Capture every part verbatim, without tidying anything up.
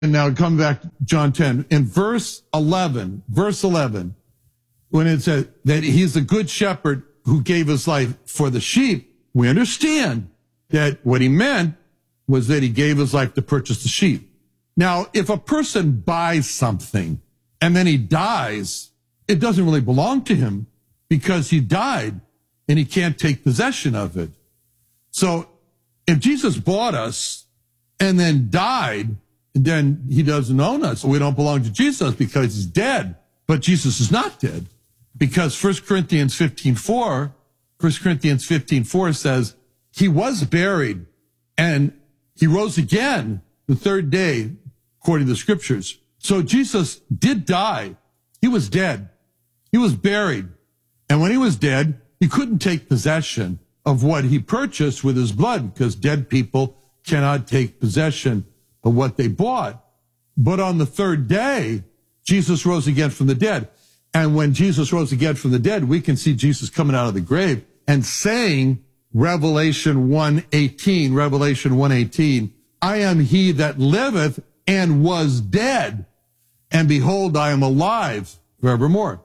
And now come back to John ten. In verse eleven, verse eleven, when it says that he's the good shepherd who gave his life for the sheep, we understand that what he meant was that he gave his life to purchase the sheep. Now, if a person buys something and then he dies, it doesn't really belong to him because he died and he can't take possession of it. So if Jesus bought us and then died, then he doesn't own us. We don't belong to Jesus because he's dead. But Jesus is not dead, because First Corinthians fifteen four, First Corinthians fifteen four says he was buried and he rose again the third day, according to the scriptures. So Jesus did die. He was dead. He was buried. And when he was dead, he couldn't take possession of what he purchased with his blood, because dead people cannot take possession of what they bought. But on the third day, Jesus rose again from the dead. And when Jesus rose again from the dead, we can see Jesus coming out of the grave and saying, Revelation one eighteen, Revelation one eighteen, I am he that liveth and was dead, and behold, I am alive forevermore.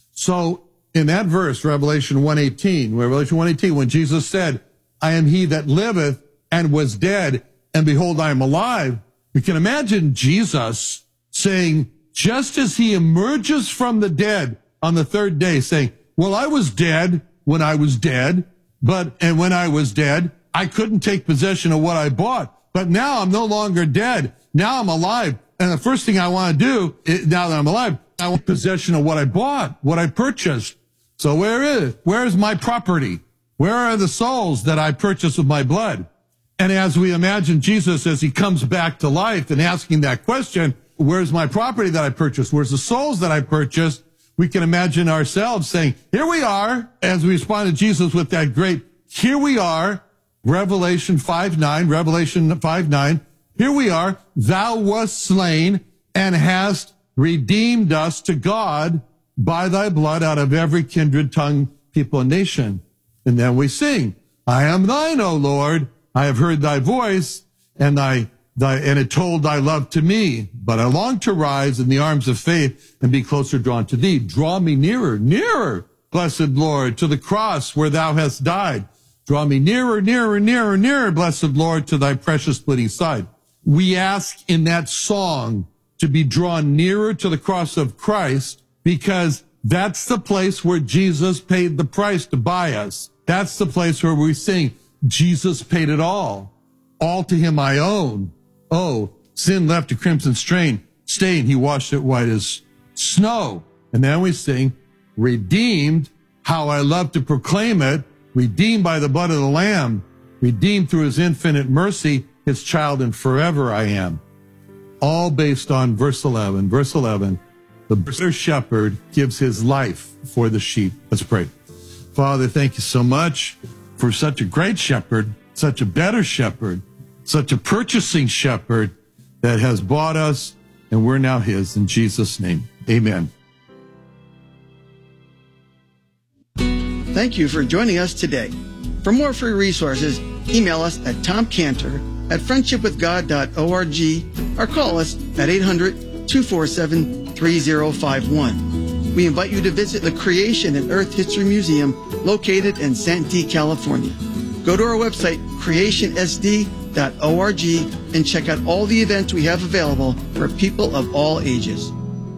So in that verse, Revelation one eighteen, Revelation one eighteen, when Jesus said, I am he that liveth and was dead, and behold, I am alive, we can imagine Jesus saying, just as he emerges from the dead on the third day, saying, well, I was dead when I was dead, but, and when I was dead, I couldn't take possession of what I bought, but now I'm no longer dead. Now I'm alive. And the first thing I want to do, is, now that I'm alive, I want possession of what I bought, what I purchased. So where is, where is my property? Where are the souls that I purchased with my blood? And as we imagine Jesus as he comes back to life and asking that question, where's my property that I purchased? Where's the souls that I purchased? We can imagine ourselves saying, here we are, as we respond to Jesus with that great, here we are, Revelation five nine, Revelation five nine, here we are, thou wast slain and hast redeemed us to God by thy blood out of every kindred, tongue, people, and nation. And then we sing, I am thine, O Lord. I have heard thy voice, and thy, thy, and it told thy love to me. But I long to rise in the arms of faith and be closer drawn to thee. Draw me nearer, nearer, blessed Lord, to the cross where thou hast died. Draw me nearer, nearer, nearer, nearer, blessed Lord, to thy precious splitting side. We ask in that song to be drawn nearer to the cross of Christ, because that's the place where Jesus paid the price to buy us. That's the place where we sing, Jesus paid it all. All to him I own. Oh, sin left a crimson stain. Stain, he washed it white as snow. And then we sing, redeemed, how I love to proclaim it, redeemed by the blood of the Lamb, redeemed through his infinite mercy, his child, and forever I am. All based on verse eleven. Verse eleven, the better shepherd gives his life for the sheep. Let's pray. Father, thank you so much for such a great shepherd, such a better shepherd, such a purchasing shepherd that has bought us, and we're now his. In Jesus' name, amen. Thank you for joining us today. For more free resources, email us at tom cantor at friendship with god dot org or call us at eight hundred, two four seven, three zero five one. We invite you to visit the Creation and Earth History Museum located in Santee, California. Go to our website, creation s d dot org, and check out all the events we have available for people of all ages.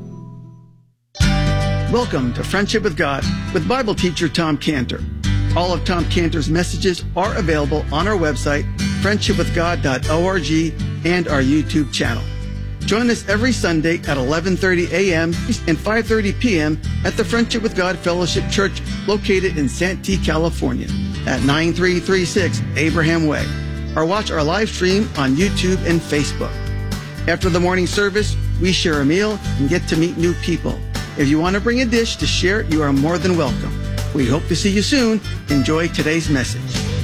Welcome to Friendship with God with Bible teacher Tom Cantor. All of Tom Cantor's messages are available on our website, friendship with god dot org, and our YouTube channel. Join us every Sunday at eleven thirty a.m. and five thirty p.m. at the Friendship with God Fellowship Church located in Santee, California at nine three three six Abraham Way, or watch our live stream on YouTube and Facebook. After the morning service, we share a meal and get to meet new people. If you want to bring a dish to share, you are more than welcome. We hope to see you soon. Enjoy today's message.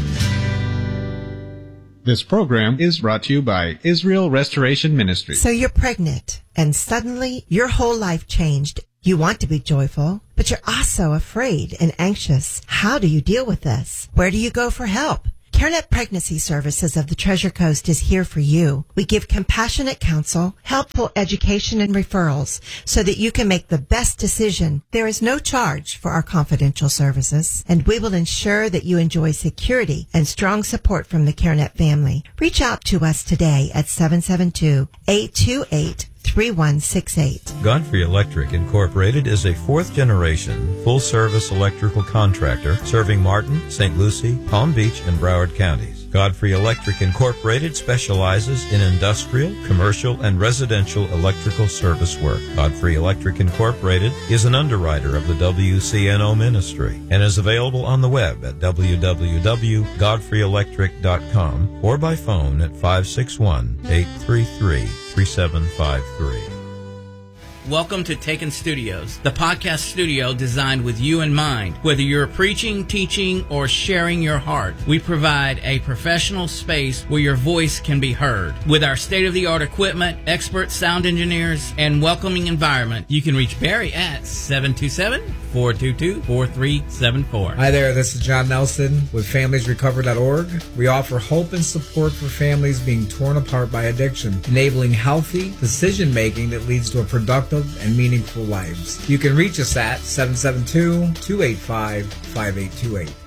This program is brought to you by Israel Restoration Ministry. So you're pregnant, and suddenly your whole life changed. You want to be joyful, but you're also afraid and anxious. How do you deal with this? Where do you go for help? CareNet Pregnancy Services of the Treasure Coast is here for you. We give compassionate counsel, helpful education and referrals so that you can make the best decision. There is no charge for our confidential services, and we will ensure that you enjoy security and strong support from the CareNet family. Reach out to us today at seven seven two, eight two eight, three one six eight. Godfrey Electric Incorporated is a fourth-generation, full-service electrical contractor serving Martin, Saint Lucie, Palm Beach, and Broward counties. Godfrey Electric Incorporated specializes in industrial, commercial, and residential electrical service work. Godfrey Electric Incorporated is an underwriter of the W C N O ministry and is available on the web at w w w dot godfrey electric dot com or by phone at five six one, eight three three, three seven five three. Welcome to Taken Studios, the podcast studio designed with you in mind. Whether you're preaching, teaching, or sharing your heart, we provide a professional space where your voice can be heard. With our state-of-the-art equipment, expert sound engineers, and welcoming environment, you can reach Barry at seven two seven, four two two, four three seven four. Hi there, this is John Nelson with families recover dot org. We offer hope and support for families being torn apart by addiction, enabling healthy decision-making that leads to a productive and meaningful lives. You can reach us at seven seven two, two eight five, five eight two eight.